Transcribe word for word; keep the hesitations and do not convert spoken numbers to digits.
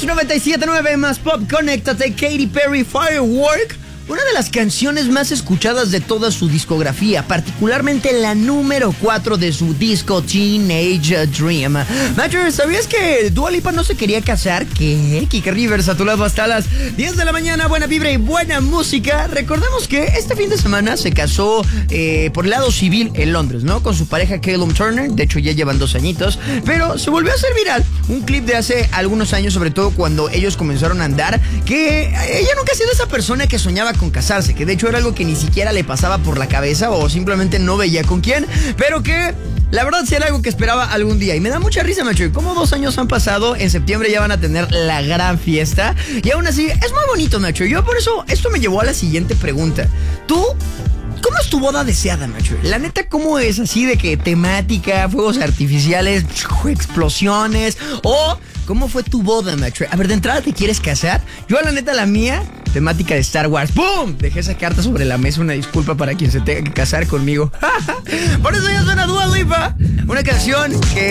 Hits noventa y siete punto nueve más Pop, conéctate. Katy Perry, Firework. Una de las canciones más escuchadas de toda su discografía, particularmente la número cuatro de su disco Teenage Dream. Macho, ¿sabías que Dua Lipa no se quería casar? ¿Qué? Kike Rivers a tu lado hasta las diez de la mañana, buena vibra y buena música. Recordemos que este fin de semana se casó eh, por el lado civil en Londres, ¿no? Con su pareja Callum Turner, de hecho ya llevan dos añitos, pero se volvió a hacer viral un clip de hace algunos años, sobre todo cuando ellos comenzaron a andar, que ella nunca ha sido esa persona que soñaba con casarse, que de hecho era algo que ni siquiera le pasaba por la cabeza o simplemente no veía con quién, pero que la verdad sí era algo que esperaba algún día. Y me da mucha risa, macho. Como dos años han pasado, en septiembre ya van a tener la gran fiesta y aún así es muy bonito, macho. Yo por eso, esto me llevó a la siguiente pregunta. ¿Tú cómo es tu boda deseada, macho? La neta, ¿cómo es? Así de que temática, fuegos artificiales, explosiones, o ¿cómo fue tu boda, macho? A ver, de entrada, ¿te quieres casar? Yo, la neta, la mía, temática de Star Wars. ¡Bum! Dejé esa carta sobre la mesa. Una disculpa para quien se tenga que casar conmigo. Por eso ya suena Dua Lipa. Una canción que